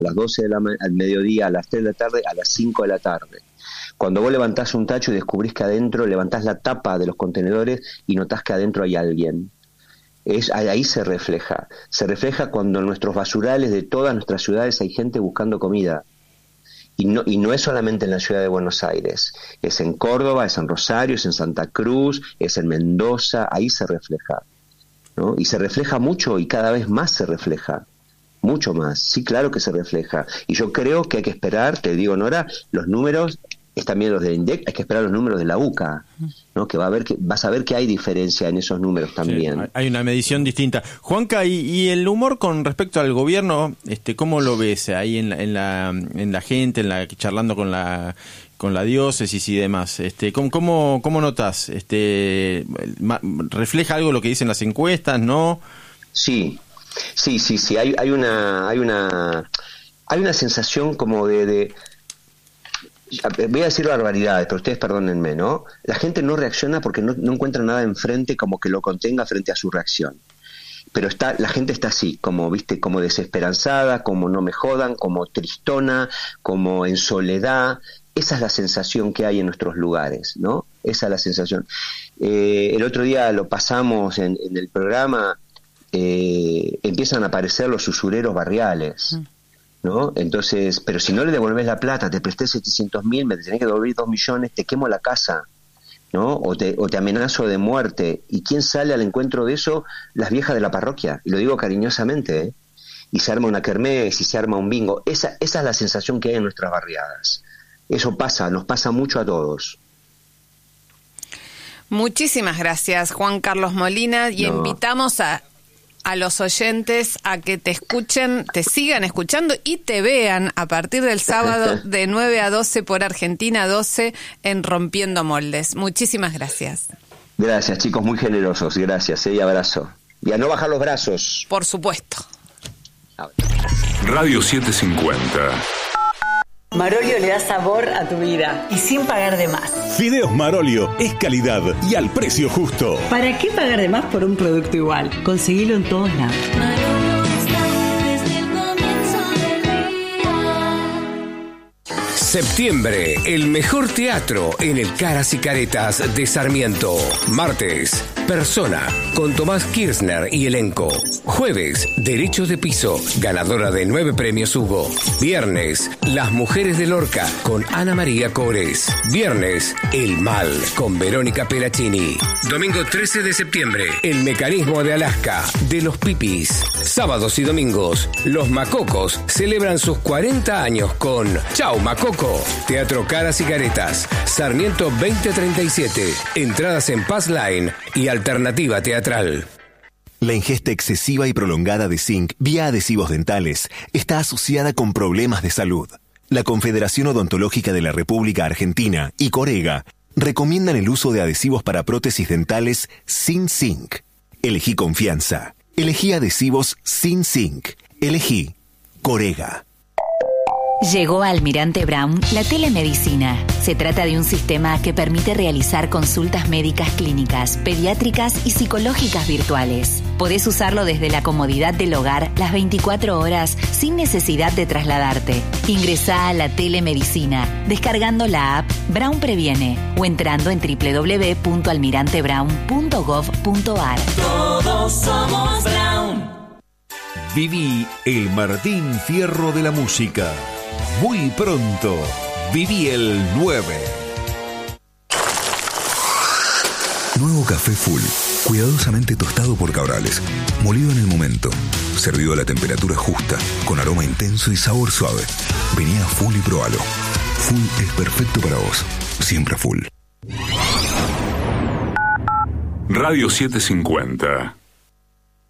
las 12 al mediodía, a las 3 de la tarde, a las 5 de la tarde. Cuando vos levantás un tacho y descubrís que adentro, levantás la tapa de los contenedores y notás que adentro hay alguien. Ahí se refleja cuando en nuestros basurales de todas nuestras ciudades hay gente buscando comida. Y no es solamente en la ciudad de Buenos Aires, es en Córdoba, es en Rosario, es en Santa Cruz, es en Mendoza, ahí se refleja, ¿no? Y se refleja mucho y cada vez más se refleja, mucho más, sí, claro que se refleja. Y yo creo que hay que esperar, te digo, Nora, los números, es también los del INDEC, hay que esperar los números de la UCA, ¿no? Vas a ver que hay diferencia en esos números también. Sí, hay una medición distinta. Juanca, y el humor con respecto al gobierno, ¿cómo lo ves ahí en la gente, charlando con la diócesis y demás? ¿Cómo notas? ¿Refleja algo lo que dicen las encuestas, no? Sí. Hay una sensación como de voy a decir barbaridades, pero ustedes perdónenme, ¿no? La gente no reacciona porque no encuentra nada enfrente como que lo contenga frente a su reacción. Pero la gente está así, como, ¿viste? Como desesperanzada, como no me jodan, como tristona, como en soledad. Esa es la sensación que hay en nuestros lugares, ¿no? Esa es la sensación. El otro día lo pasamos en el programa, empiezan a aparecer los usureros barriales, ¿no? Entonces, pero si no le devolvés la plata, te presté 700.000, me tenés que devolver 2 millones, te quemo la casa, ¿no? O te amenazo de muerte. ¿Y quién sale al encuentro de eso? Las viejas de la parroquia, y lo digo cariñosamente, ¿eh? Y se arma una kermés y se arma un bingo. Esa es la sensación que hay en nuestras barriadas. Eso nos pasa mucho a todos. Muchísimas gracias, Juan Carlos Molina, y invitamos a los oyentes a que te escuchen, te sigan escuchando y te vean a partir del sábado de 9 a 12 por Argentina 12 en Rompiendo Moldes. Muchísimas gracias. Gracias, chicos, muy generosos. Gracias, y abrazo. Y a no bajar los brazos. Por supuesto. Radio 750. Marolio le da sabor a tu vida y sin pagar de más. Fideos Marolio es calidad y al precio justo. ¿Para qué pagar de más por un producto igual? Conseguilo en todos lados. Marolio está desde el comienzo del día. Septiembre, el mejor teatro en el Caras y Caretas de Sarmiento. Martes, Persona, con Tomás Kirchner y elenco. Jueves, Derechos de Piso, ganadora de 9 premios Hugo. Viernes, Las Mujeres de Lorca, con Ana María Cores. Viernes, El Mal, con Verónica Pelacini. Domingo 13 de septiembre, El Mecanismo de Alaska, de Los Pipis. Sábados y domingos, Los Macocos celebran sus 40 años con Chau Macoco. Teatro Caras y Caretas, Sarmiento 2037. Entradas en Pass Line y Alternativa Teatral. La ingesta excesiva y prolongada de zinc vía adhesivos dentales está asociada con problemas de salud. La Confederación Odontológica de la República Argentina y Corega recomiendan el uso de adhesivos para prótesis dentales sin zinc. Elegí confianza. Elegí adhesivos sin zinc. Elegí Corega. Llegó a Almirante Brown la telemedicina. Se trata de un sistema que permite realizar consultas médicas clínicas, pediátricas y psicológicas virtuales. Podés usarlo desde la comodidad del hogar las 24 horas sin necesidad de trasladarte. Ingresá a la telemedicina descargando la app Brown Previene o entrando en www.almirantebrown.gov.ar. Todos somos Brown. Viví el Martín Fierro de la música. Muy pronto, viví el 9. Nuevo café Full, cuidadosamente tostado por Cabrales, molido en el momento, servido a la temperatura justa, con aroma intenso y sabor suave. Vení a Full y probalo. Full es perfecto para vos, siempre Full. Radio 750.